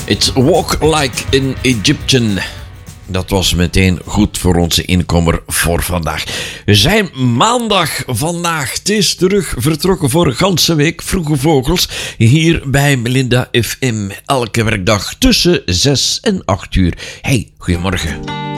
It's Walk Like an Egyptian. Dat was meteen goed voor onze inkomer voor vandaag. We zijn maandag vandaag. Het is terug vertrokken voor een ganse week. Vroege Vogels hier bij Melinda FM. Elke werkdag tussen 6 en 8 uur. Hey, goedemorgen.